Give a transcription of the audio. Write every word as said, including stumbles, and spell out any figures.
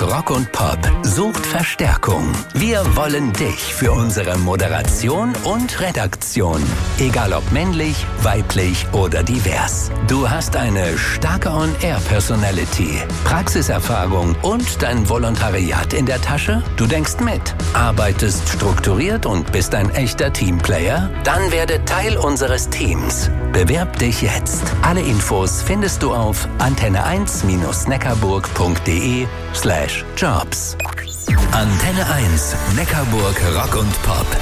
Rock und Pop sucht Verstärkung. Wir wollen dich für unsere Moderation und Redaktion. Egal ob männlich, weiblich oder divers. Du hast eine starke On-Air-Personality, Praxiserfahrung und dein Volontariat in der Tasche? Du denkst mit, arbeitest strukturiert und bist ein echter Teamplayer? Dann werde Teil unseres Teams. Bewerb dich jetzt. Alle Infos findest du auf antenne eins neckarburg punkt de slash jobs. Antenne eins Neckarburg Rock und Pop.